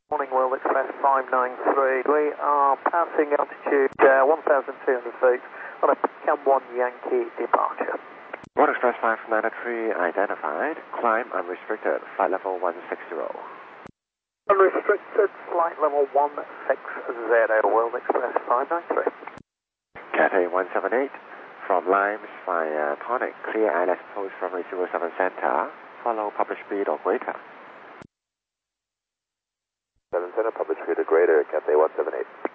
Morning, World Express 593. We are passing altitude 1,200 feet on a Cam 1 Yankee departure. World Express 593 identified. Climb unrestricted. Flight level 160. Unrestricted, flight level 160, World Express 593. Cathay 178 from Limes via Tonic. Clear ILS post from 07 center. Follow published speed or greater. 7 center, published speed or greater, Cathay 178.